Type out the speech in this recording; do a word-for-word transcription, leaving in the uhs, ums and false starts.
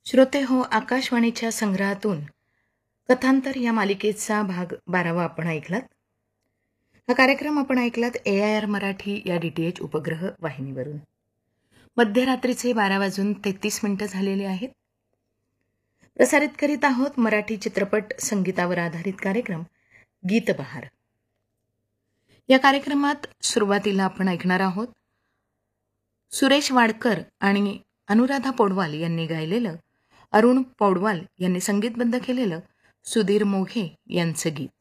श्रोते हो, आकाशवाणीच्या संग्रहातून कथांतर या मालिकेचा भाग बारावा आपण ऐकलात. हा कार्यक्रम आपण ऐकलात ए आय आर मराठी या डी टी एच उपग्रह वाहिनीवरून. मध्यरात्रीचे बारा वाजून तेहतीस मिनिटं झालेले आहेत. प्रसारित करीत आहोत मराठी चित्रपट संगीतावर आधारित कार्यक्रम गीतबहार. या कार्यक्रमात सुरुवातीला आपण ऐकणार आहोत सुरेश वाडकर आणि अनुराधा पौडवाल यांनी गायलेलं, अरुण पौडवाल यांनी संगीतबद्ध केलेलं सुधीर मोघे यांचं गीत.